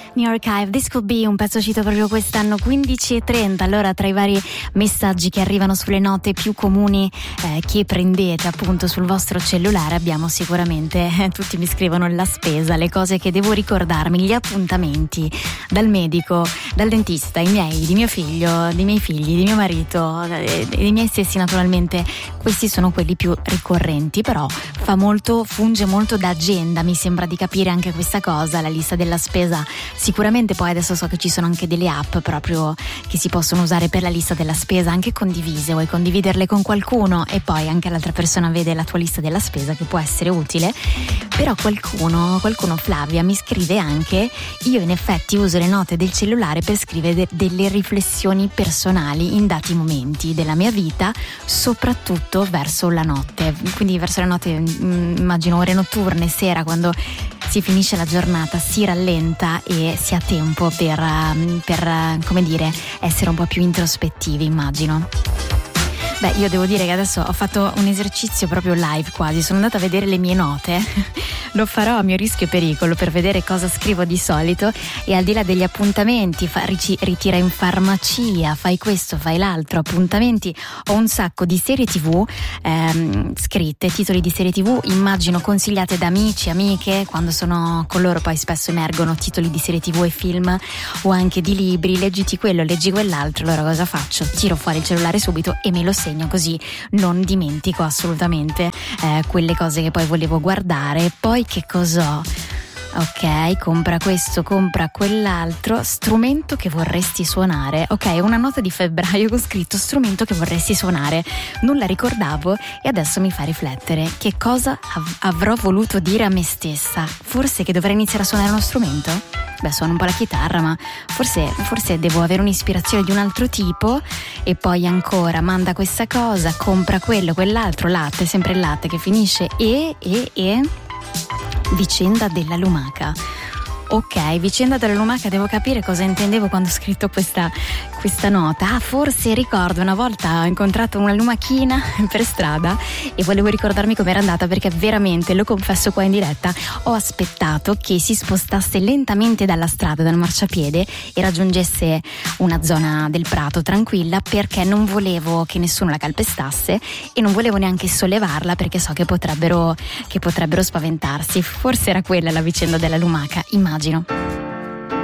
New Archive, This Could Be, un pezzo uscito proprio quest'anno, 15:30. Allora, tra i vari messaggi che arrivano sulle note più comuni che prendete appunto sul vostro cellulare, abbiamo sicuramente, tutti mi scrivono la spesa, le cose che devo ricordarmi, gli appuntamenti dal medico, dal dentista, i miei, di mio figlio, dei miei figli, di mio marito, dei miei stessi naturalmente. Questi sono quelli più ricorrenti, però funge molto da agenda, mi sembra di capire anche questa cosa, la lista della spesa. Sicuramente poi adesso so che ci sono anche delle app proprio che si possono usare per la lista della spesa, anche condivise, vuoi condividerle con qualcuno e poi anche l'altra persona vede la tua lista della spesa, che può essere utile. Però qualcuno, Flavia, mi scrive anche: io in effetti uso le note del cellulare per scrivere delle riflessioni personali in dati momenti della mia vita, soprattutto verso la notte, quindi verso la notte, immagino ore notturne, sera, quando si finisce la giornata, si rallenta e si ha tempo per come dire, essere un po' più introspettivi, immagino. Beh, io devo dire che adesso ho fatto un esercizio proprio live quasi, sono andata a vedere le mie note, lo farò a mio rischio e pericolo per vedere cosa scrivo di solito, e al di là degli appuntamenti, ritira in farmacia, fai questo, fai l'altro, appuntamenti, ho un sacco di serie TV scritte, titoli di serie TV, immagino consigliate da amici, amiche, quando sono con loro poi spesso emergono titoli di serie TV e film, o anche di libri, leggiti quello, leggi quell'altro. Allora cosa faccio? Tiro fuori il cellulare subito e me lo segno, così non dimentico assolutamente quelle cose che poi volevo guardare. Poi che cos'ho? Ok, compra questo, compra quell'altro, strumento che vorresti suonare. Ok, una nota di febbraio con scritto strumento che vorresti suonare. Non la ricordavo e adesso mi fa riflettere. Che cosa avrò voluto dire a me stessa? Forse che dovrei iniziare a suonare uno strumento? Beh, suono un po' la chitarra, ma forse devo avere un'ispirazione di un altro tipo. E poi ancora, manda questa cosa, compra quello, quell'altro, latte, sempre il latte che finisce vicenda della lumaca. Ok, vicenda della lumaca, devo capire cosa intendevo quando ho scritto questa nota. Forse ricordo una volta ho incontrato una lumachina per strada e volevo ricordarmi com'era andata, perché veramente, lo confesso qua in diretta, ho aspettato che si spostasse lentamente dalla strada, dal marciapiede, e raggiungesse una zona del prato tranquilla, perché non volevo che nessuno la calpestasse e non volevo neanche sollevarla, perché so che potrebbero spaventarsi. Forse era quella la vicenda della lumaca, immagino.